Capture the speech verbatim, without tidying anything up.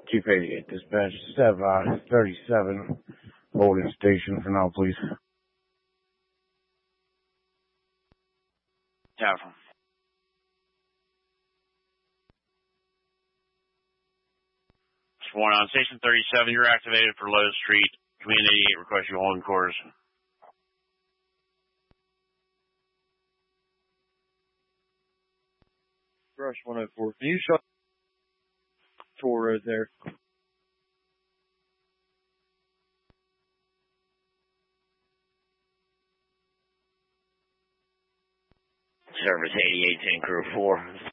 Chief eighty-eight, dispatch seven thirty-seven, holding station for now, please. Tower. Sworn on station thirty-seven, you're activated for Lowe's Street. Command eighty-eight, request you holding quarters. Rush one oh four. Can you shut tour right there? Service eighty-eight, ten crew four,